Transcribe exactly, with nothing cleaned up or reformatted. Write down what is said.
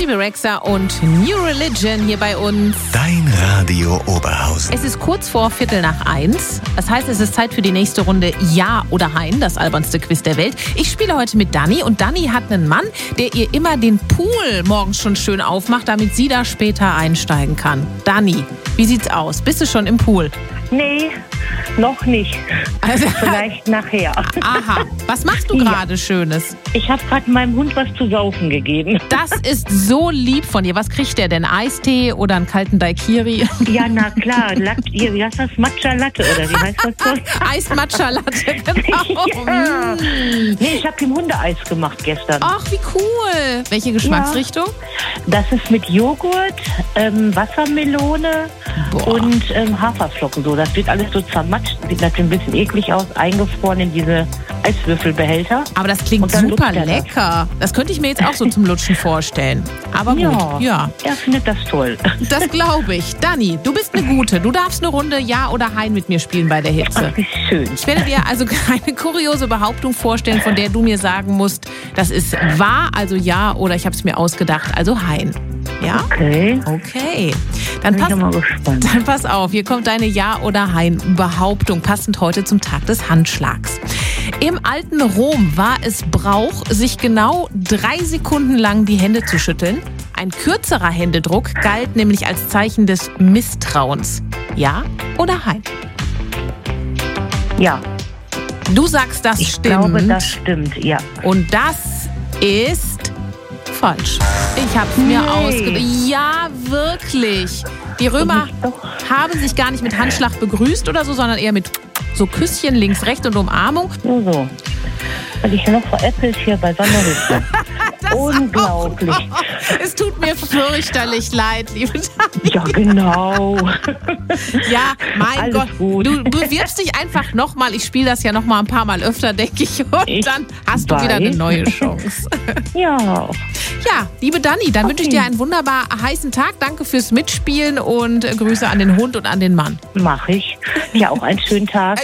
Bebe Rexha und New Religion hier bei uns. Dein Radio Oberhausen. Es ist kurz vor Viertel nach eins. Das heißt, es ist Zeit für die nächste Runde Ja oder Hein, das albernste Quiz der Welt. Ich spiele heute mit Dani und Dani hat einen Mann, der ihr immer den Pool morgens schon schön aufmacht, damit sie da später einsteigen kann. Dani, wie sieht's aus? Bist du schon im Pool? Nee, noch nicht. Also, Vielleicht nachher. aha, was machst du gerade Schönes? Ich habe gerade meinem Hund was zu saufen gegeben. Das ist so lieb von dir. Was kriegt der denn? Eistee oder einen kalten Daiquiri? Ja, na klar. Latte, hier, wie heißt das? Matcha Latte oder wie heißt das so? Eis-Matcha-Latte, genau. Ja. Nee, ich habe ihm Hundeeis gemacht gestern. Ach, wie cool. Welche Geschmacksrichtung? Das ist mit Joghurt, ähm, Wassermelone Boah. und ähm, Haferflocken. So, das wird alles so zermatscht. Sieht natürlich ein bisschen eklig aus, eingefroren in diese Eiswürfelbehälter. Aber das klingt Und dann super lutscht er das. lecker. Das könnte ich mir jetzt auch so zum Lutschen vorstellen. Aber gut, Ja, ja. er findet das toll. Das glaube ich. Dani, du bist eine Gute. Du darfst eine Runde Ja oder Hein mit mir spielen bei der Hitze. Ach, wie schön. Ich werde dir also eine kuriose Behauptung vorstellen, von der du mir sagen musst, das ist wahr, also ja, oder ich habe es mir ausgedacht, also Hein. Ja? Okay, Okay. Dann bin ich pass, mal gespannt. dann pass auf, hier kommt deine Ja- oder Hein-Behauptung, passend heute zum Tag des Handschlags. Im alten Rom war es Brauch, sich genau drei Sekunden lang die Hände zu schütteln. Ein kürzerer Händedruck galt nämlich als Zeichen des Misstrauens. Ja oder Hein? Ja, Du sagst, das ich stimmt. glaube, das stimmt, ja. Und das ist falsch. Ich habe es mir Nee. ausgedacht. Ja, wirklich. Die Römer Doch. haben sich gar nicht mit Handschlag begrüßt oder so, sondern eher mit so Küsschen links, rechts und Umarmung. Nur so. Weil ich noch veräppelt hier bei Sonderhütte. Unglaublich. Es tut mir fürchterlich leid, liebe Dani. Ja, genau. Ja, mein Alles Gott. gut. Du bewirbst dich einfach nochmal. Ich spiele das ja nochmal ein paar Mal öfter, denke ich. Und Ich dann hast du wieder eine weiß. neue Chance. Ja. Ja, liebe Dani, dann wünsche ich dir einen wunderbar heißen Tag. Danke fürs Mitspielen und Grüße an den Hund und an den Mann. Mache ich. Ja, auch einen schönen Tag.